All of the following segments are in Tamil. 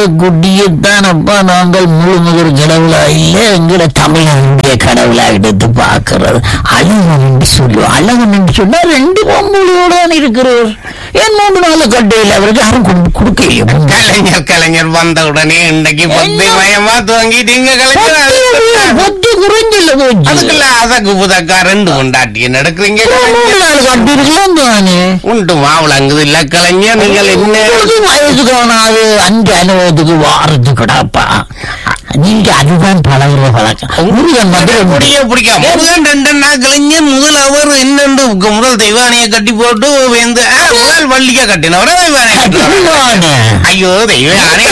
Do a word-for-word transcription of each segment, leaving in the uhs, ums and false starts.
குட்டியைத்தான் அப்பா நாங்கள் முழு முதல் கடவுளா இல்ல எங்கட தமிழனுடைய கடவுளா எடுத்து பாக்குறது. அழகன் என்று சொல்லுவோம். அழகன் என்று சொன்னா ரெண்டு பொம்பளையோட தான் இருக்கிறார். ஏன் மூன்று நாள் கட்டையில் அவருக்கு யாரும் கொடுக்க கலைஞர் கலைஞர் வந்த உடனே இன்னைக்கு பத்து மயமா துவங்கிட்டீங்க கலைஞர். பத்து குறைஞ்சில்ல போச்சு. அதுக்குள்ள அசக்கு புதக்கா ரெண்டு கொண்டாட்டி நடக்கிறீங்க. மூணு நாள் கட்டிருக்கலாம் தானே உண்டு மாவுளங்குது இல்ல கலைஞர். நீங்கள் என்ன வயசுக்கு அது அஞ்சு அனுபவத்துக்கு வாரத்துக்குடாப்பா. நீங்க அதுதான் பழகுற பழக்கம். முருகன் முடிய பிடிக்காம முருகன் ரெண்டு நாள் கலைஞர் முதல் அவர் என்னென்று முதல் தெய்வானையை கட்டி போட்டு வந்து முதல் வள்ளியா கட்டினவர தெய்வானை. ஐயோ தெய்வானே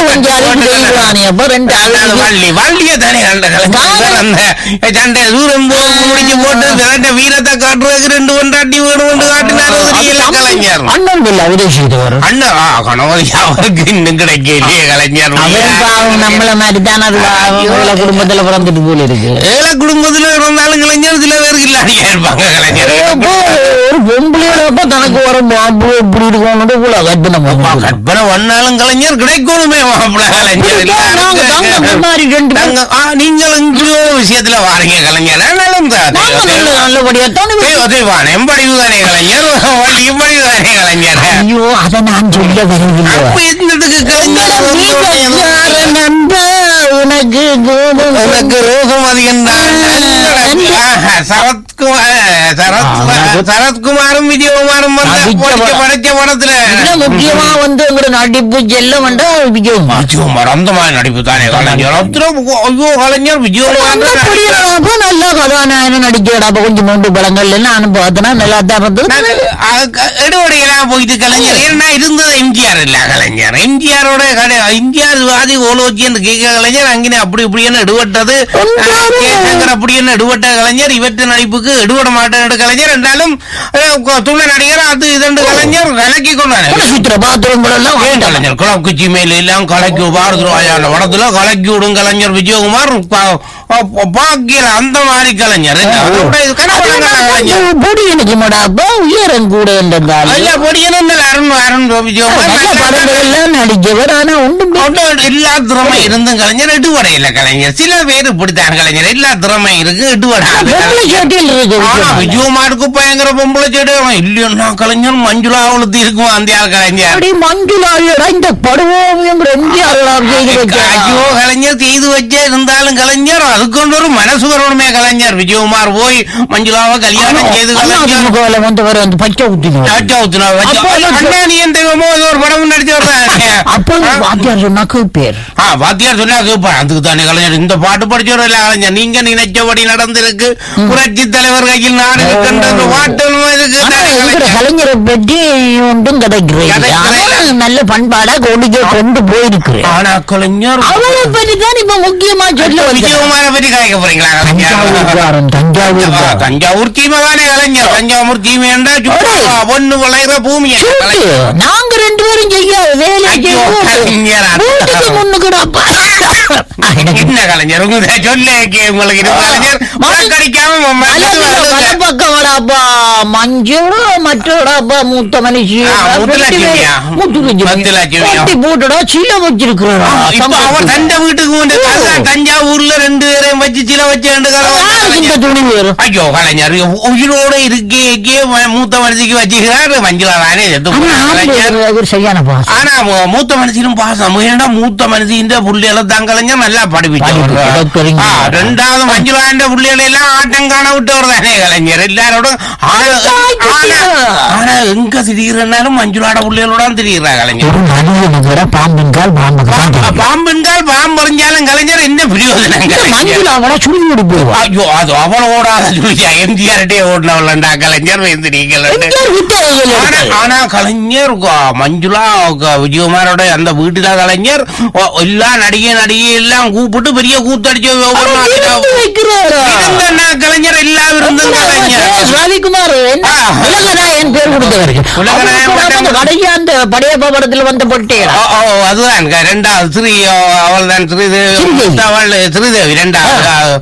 வள்ளி வள்ளிய தானே அந்த சண்டை தூரம் முடிச்சு போட்டு வீரத்தை காட்டுறதுக்கு ரெண்டு கொண்டாட்டி வீடு கொண்டு காட்டினார் கலைஞர். அண்ணன் இல்ல விதேசித்தவர் அண்ணன் கணவதி அவருக்கு இன்னும் கிடைக்கலையே கலைஞர். நம்மள மாதிரி தான் அது குடும்பத்துல பிறந்துட்டு போல இருக்கு. ஏழை குடும்பத்துல இருந்தாலும் கலைஞர் சில பேருக்கு இல்லாடியா இருப்பாங்க கலைஞர். ஒரு பொம்பளையோட தனக்கு வர மாப்பிள்ளை எப்படி இருக்கணும் போல கற்பனை கற்பனை ஒன்னாலும் கலைஞர் கிடைக்கணுமே மாப்பிள்ளை கலைஞர். நீங்கள் விஷயத்துல வாரீங்க கலைஞர். நல்லபடியா தெய்வானையும் படிவு தானே கலைஞர். வள்ளியும் படிவு தானே கலைஞர். ஐயோ அதை நான் சொல்ல வரவில்லை. உனக்கு உனக்கு ரோகம் அதிகம் சரத்குமாரும் விஜயகுமாரும் படைச்ச படத்துல முக்கியமா வந்து நடிப்பு செல்ல வந்தா விஜயகுமார் விஜயகுமார் அந்த மாதிரி நடிப்பு தானே கலைஞர். ஐயோ கலைஞர் விஜயகுமார் நல்ல கதாநாயகன் நடிக்கிறா. கொஞ்சம் மூன்று படங்கள்ல நானும் பார்த்தனா நல்லா தான் இருந்தது. எடுவடையெல்லாம் போயிட்டு கலைஞர் ஏன்னா இருந்தது எம்ஜிஆர் இல்ல கலைஞர். எம்ஜிஆரோட எம்ஜிஆர் வாதி ஓலோச்சி என்று கேட்க கலைஞர் அங்கே அப்படி இப்படி என்ன எடுபட்டது அப்படி என்ன எடுபட்ட கலைஞர். இவற்ற நடிப்புக்கு எடுபட மாட்டேன் கலைஞர் என்றாலும் துணை நடிகர் அது இதண்டு கலைஞர் கலக்கி கொண்டாரு. பாத்ரூம்கள் எல்லாம் கலைஞர் குளக்குச்சி மேல எல்லாம் கலக்கி பாரத படத்துல கலக்கி விடும் கலைஞர் விஜயகுமார் பாக்கியர் அந்த மாதிரி கலைஞர். உயரம் கூட நடிச்சவர். ஆனா ஒன்றும் எல்லா திறமை இருந்தும் கலைஞர் எடுவடையில கலைஞர். சில பேர் இப்படித்தான் கலைஞர். எல்லா திறமை இருக்கு எடுவடாது. விஜயகுமாருக்கு பயங்கர பொம்பளை செடி இல்லையா கலைஞர். மஞ்சுளா அவளுக்கு இருக்கும் அந்த கலைஞர். மஞ்சுளா இந்த படுவோம் ஐயோ கலைஞர் செய்து வச்சே இருந்தாலும் கலைஞர் அதுக்கு ஒரு மனசு வரணுமே கலைஞர். விஜயகுமார் போய் மஞ்சுளாவை கல்யாணம் செய்து வந்து பச்சை ஊத்தினோ ஒரு படம் நடிச்சு வாத்தியார் சொன்னா கேட்பேர். வாத்தியார் சொன்னா கேட்பார். அதுக்கு தானே கலைஞர் இந்த பாட்டு படிச்சவரும் இல்ல கலைஞர். நீங்க நினைச்சபடி நடந்திருக்கு. புரட்சி தலைவர் கையில் நாடு இருக்கின்ற பாட்டு கலைஞரை பற்றி ஒன்றும் கிடைக்கிறேன். நல்ல பண்பாடா கொண்டு கொண்டு போயிருக்கிறேன். ஆனா கலைஞர் அவரை பற்றி தான் இப்ப முக்கியமா சொல்ல விஜயகுமார பற்றி கலைக்க போறீங்களா கலைஞர். தஞ்சாவூர் தஞ்சாவூர் தீமை தானே கலைஞர். தஞ்சாவூர் தீமை என்றா பொண்ணு விளையிற பூமி. நாங்க ரெண்டு பேரும் செய்ய வேலை முன்னுக்குடாப்பா என்ன கலைஞர் சொல்ல உங்களுக்கு பக்கம்டாப்பா மஞ்சோட மற்றோடாப்பா மூத்த மனுஷி போட்டோட சீல வச்சிருக்கிறோம். தஞ்சை வீட்டுக்கு தஞ்சாவூர்ல ரெண்டு பேரையும் வச்சு சீல வச்சு துணி வரும். ஐயோ கலைஞர் உயிரோட இருக்கே மூத்த மனுஷிக்கு வச்சுக்கிறார். மஞ்சளா தானே சரியான பாசம். ஆனா மூத்த மனுஷனும் பாசம். மூத்த மனுஷன் புள்ளிகளை தான் கலைஞர் நல்லா படிப்பிச்சு. ரெண்டாவது மஞ்சுளாண்ட புள்ளிகளை எல்லாம் ஆட்டம் காண விட்டவர் தானே கலைஞர். எல்லாரோட ஆனா எங்க திடீர்னாலும் மஞ்சுளாட புள்ளிகளோட திடீர்றா கலைஞர். பாம்பின்கால் பாம்பின்கால் பாம்பு எறிஞ்சாலும் கலைஞர் என்ன பிரயோஜனம். ஐயோ அது அவளோட எம்ஜிஆர்டே ஓடினவள்டா கலைஞர். ஆனா கலைஞர் மஞ்சுளா விஜயகுமாரோட அந்த வீட்டுல கலைஞர் எல்லா நடிகை நடிகை எல்லாம் கூப்பிட்டு பெரிய கூத்தடிச்சு கலைஞர் எல்லாம் இருந்தும் ரவிக்குமார் உலகநாயகன் பேர் கொடுத்தவர்கள் அந்த படையப்பா படத்தில் வந்த பொட்டே. அதுதான் ரெண்டாவது ஸ்ரீ அவள் தான் ஸ்ரீதேவி ஸ்ரீதேவி ரெண்டாவது.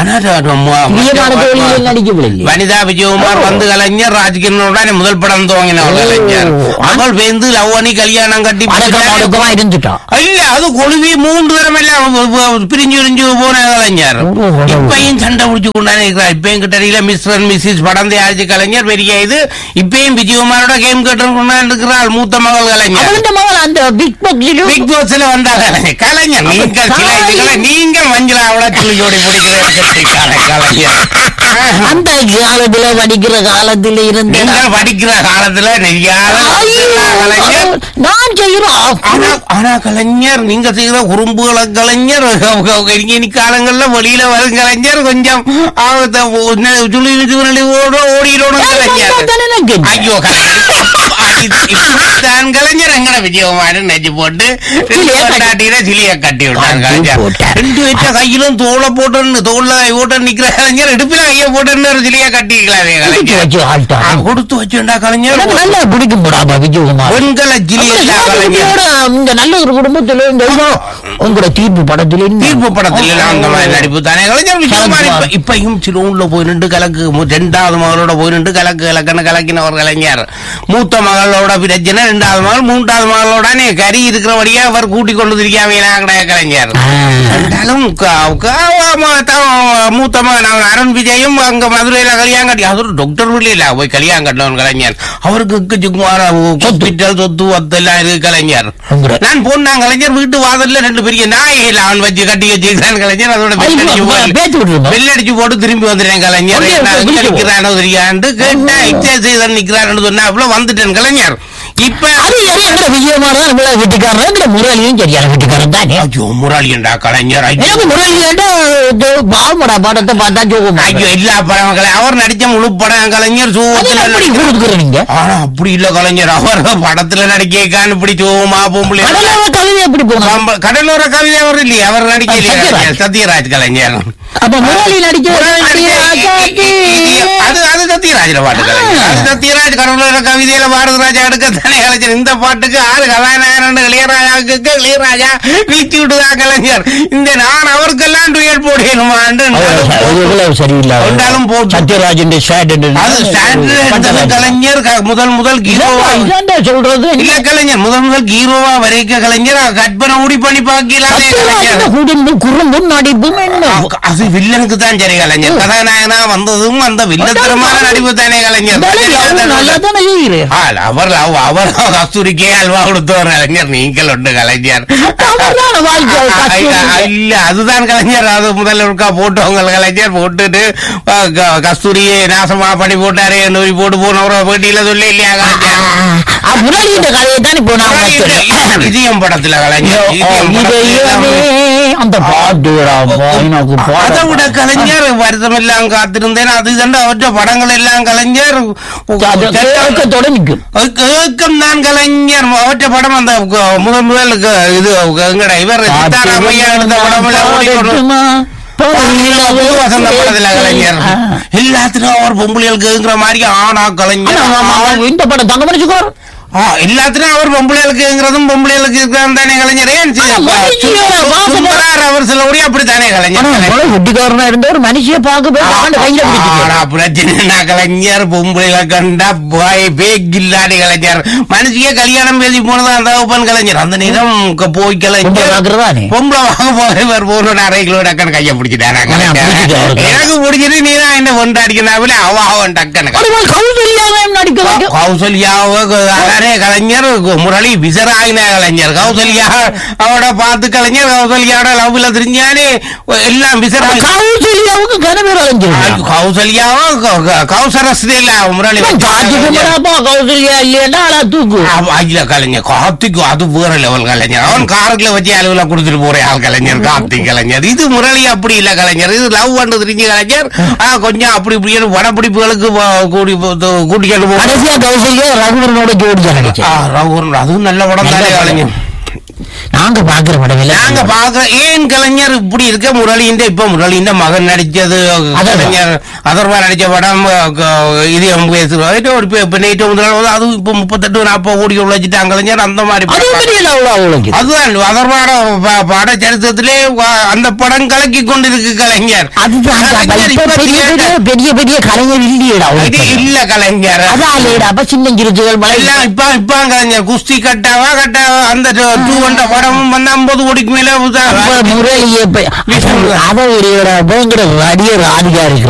வனிதா விஜயகுமார் வந்து கலைஞர் ராஜ்கிரனுடன் முதல் படம் துவங்கினவர் கலைஞர். அவள் பேருந்து லவ்வணி கல்யாணம் கட்டி சுகமா இருந்துட்டா இல்ல அது கொழுவி மூன்று தரம் எல்லாம் பிரிஞ்சு பிரிஞ்சு போன கலைஞர் இப்பயும் சண்டை முடிச்சு கொண்டானே இருக்கிறார். இப்பயும் கிட்ட மிஸ்டர் மிஸ்ஸஸ் படந்தை ஆட்சி கலைஞர் பெரிய இது. இப்பயும் விஜயகுமாரோட கேம் கேட்டு இருக்கிறார் மூத்த மகள் கலைஞர். மகள் அந்த பிக் பாக்ஸ் பிக் பாஸ்ல வந்தா கலைஞர் கலைஞர் நீங்கள் சில இதுகளை நீங்கள் மஞ்சளாவோட துளியோடி பிடிக்கிற கலைஞர். அந்த காலத்துல படிக்கிற காலத்துல இருந்து படிக்கிற காலத்துல நான் செய்யறோம். ஆனா கலைஞர் நீங்க செய்யற குறும்புகளை கலைஞர் இனி காலங்கள்ல வெளியில வரும் கலைஞர் கொஞ்சம் ஓடிடணும் கலைஞர். ஐயோ தான் கலைஞர் எங்கட விஜயகுமாரன் நெஞ்சு போட்டு சிலிய கட்டி விட்டாங்க கலைஞர். ரெண்டு வச்ச கையிலும் தோலை போட்டு தோல்ல ஓட்ட நிக்கிற கலைஞர் இடுப்பில கைய போட்டு சிலிய கட்டிக்கலாமே கலைஞர். கொடுத்து வச்சுண்டா கலைஞர் நல்லா பிடிக்கும் போடாமா விஜயகுமார் பெண்களை ஜிலியா கலைஞர். இந்த நல்ல ஒரு குடும்பத்துல இந்த உங்களோட தீர்ப்பு படத்துல தீர்ப்பு படத்துல அந்த மாதிரி நடிப்பு தானே கலைஞர். விஜயகுமார் இப்பயும் சிலோன்ல போய் நின்று கலக்கு ரெண்டாவது மகளோட போய் நின்று கலக்கு கலக்கன்னு கலக்கினவர் கலைஞர். மூத்த மகளோட பிரச்சனை ரெண்டாவது மகள் மூன்றாவது மகளோட கறி இருக்கிறபடியா அவர் கூட்டிக் கொண்டு திரிக்காம கலைஞர். ரெண்டாலும் மூத்த மகன் அருண் விஜயும் அங்க மதுரையில கல்யாணம் கட்டி அது டாக்டர் இல்ல போய் கல்யாணம் கட்டவன் கலைஞர். அவருக்கு ஹாஸ்பிட்டல் சொத்து வத்தெல்லாம் இருக்கு கலைஞர். நான் போனா கலைஞர் வீட்டு வாசல்ல ரெண்டு பெரிய நாயில் அவன் வச்சு கட்டி வச்சிருக்கான் கலைஞர். அதோட பெல்லடிச்சு போட்டு திரும்பி வந்துட்டேன் கலைஞர். நிக்கிறானோ தெரியாண்டு கேட்டா எக்ஸசைஸ் நிக்கிறான்னு சொன்னா அவ்வளவு வந்துட்டேன் கலைஞர். இப்ப விஜயகுமார் வீட்டுக்காரன் முரளியும் சரியான வீட்டுக்காரன் தானே. ஐயோ முரளியண்டா கலைஞர். முரளியண்டா பாவமடா படத்தை பார்த்தா ஜோகம். ஐயோ எல்லா படம் அவர் நடிச்ச முழு படம் கலைஞர் சோகத்துல நீங்க. ஆனா அப்படி இல்ல கலைஞர். அவர் படத்துல நடிக்கான்னு இப்படி சோகமா பொம்பளை கவிதை எப்படி போன கடலோர கவிதை அவர் இல்லையே அவர் நடிக்க சத்யராஜ் கலைஞர். அப்ப முரளி நடிச்ச அது அது சத்யராஜ் பாட்டு கலைஞர். அது சத்யராஜ் கடலோர கவிதையில பாரதராஜா எடுக்க தானே கலைஞர். இந்த பாட்டுக்கு ஆறு கதாநாயகன் இளையராஜாவுக்கு இளையராஜா வீழ்த்தி விட்டுதா கலைஞர். இந்த நான் அவருக்கெல்லாம் டுயல் போடணுமாண்டு சத்யராஜன் கலைஞர் முதல் முதல் ஹீரோவா சொல்றது இல்ல கலைஞர் முதல் முதல் ஹீரோவா வரைக்க கலைஞர் கற்பனை ஊடி பண்ணி பாக்கலாமே குறும்பும் நடிப்பும் அது வில்லனுக்கு தான் சரி கலைஞர். கதாநாயகனா வந்ததும் அந்த வில்லத்தரமான நடிப்பு தானே கலைஞர். அவர் அவர் கஸ்தூரிக்கே அல்வா கொடுத்தவர் கலைஞர். நீங்கள் உண்டு கலைஞர். இல்ல அதுதான் கலைஞர். அது முதல்ல இருக்கா போட்டவங்க கலைஞர் போட்டுட்டு கஸ்தூரியை நாசமா பண்ணி போட்டாரு நோய் போட்டு போனவர பேட்டியில சொல்ல இல்லையா கலைஞர். இதயம் படத்துல கலைஞர் அந்த பாட்டு அதை விட கலைஞர் வருத்தம் எல்லாம் காத்திருந்தேன். அது அவற்ற படங்கள் எல்லாம் கலைஞர் ஏக்கம் தான் கலைஞர். அவற்ற படம் அந்த முதல் முதல் இது இவர் சீதாராமையா எடுத்த படம் வசந்த படத்துல கலைஞர் எல்லாத்திலும் அவர் பொம்பளைகளுக்குங்கிற மாதிரி ஆனா கலைஞர். இந்த படம் தங்க மனுஷன் எல்லாத்திலும் அவர் பொம்பளைகளுக்குங்கிறதும் பொம்பளைகளுக்கு இருக்கிறான் தானே கலைஞர். அவர் சில ஒரே அப்படித்தானே கலைஞர் இருந்த ஒரு மனுஷிய பார்க்க பிரச்சனை கலைஞர். பொம்பளைகளை கண்டா பாய் பேக் இல்லாடி கலைஞர். மனுஷிய கல்யாணம் பேசி போனதான் அந்த ஓப்பன் கலைஞர். அந்த நேரம் போய் கலைஞர் பொம்பளை வாங்க போய் போன அரை கிலோ டக்குன்னு கையை பிடிச்சிட்டாரு. எனக்கு பிடிச்சிட்டு நீ தான் என்ன கொண்டாடிக்கிறாவில அவன் டக்குன்னு கௌசல்யாவை கலைஞர் முரளி விசராயின கலைஞர். கௌசல்யா அவட பார்த்து கலைஞர் கௌசல்யாவோட லவ்ல தெரிஞ்சாலே எல்லாம் விசராய். கௌசல்யாவுக்கு கௌசல்யாவோ கௌசரஸ்தே இல்ல முரளி கௌசல்யா இல்லையா தூக்கு இல்ல கலைஞர். கார்த்திக் அது வேற லெவல் கலைஞர். அவன் காருக்குள்ள வச்சு அலுவல கொடுத்துட்டு போறேன் ஆள் கலைஞர் கார்த்திக் கலைஞர். இது முரளி அப்படி இல்ல கலைஞர். இது லவ் பண்ணு தெரிஞ்சு கலைஞர். கொஞ்சம் அப்படி இப்படி வடப்பிடிப்புகளுக்கு கூடி கூட்டிக்கிட்டு போவோம். கௌசல்யா ரகுவரனோட ஜோடி அதுவும் நல்ல படம் தானே கலைஞர். நாங்க பாக்குற படம் நாங்க பாக்குற ஏன் கலைஞர் இப்படி இருக்க முரளியின் இப்ப முரளியின் மகன் நடிச்சது கலைஞர் அதர்வா நடிச்ச படம் இது அது இப்ப முப்பத்தெட்டு நாற்பது கோடி உழைச்சிட்டாங்க கலைஞர். அந்த மாதிரி அதுதான் அதர்வாட பட சரித்திரத்திலே அந்த படம் கலக்கி கொண்டிருக்கு கலைஞர். பெரிய பெரிய கலைஞர் இல்லையடா இல்ல கலைஞர். சின்னஞ்சிறுகள் இப்ப இப்ப கலைஞர் குஸ்தி கட்டாவா கட்டாவா அந்த டூ என்ற படமும் வந்து ஐம்பது கோடிக்கு மேல முரளியை அதை ஒரு பயங்கர வடிய ராதிகா இருக்கிற